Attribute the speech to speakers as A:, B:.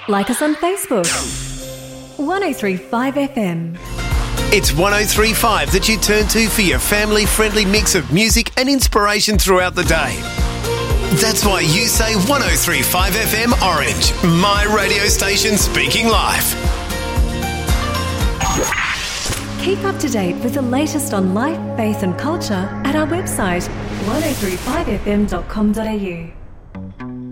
A: Like us on Facebook. 1035 FM.
B: It's 1035 that you turn to for your family-friendly mix of music and inspiration throughout the day. That's why you say 1035 FM Orange, my radio station speaking life.
A: Keep up to date with the latest on life, faith and culture at our website 1035fm.com.au.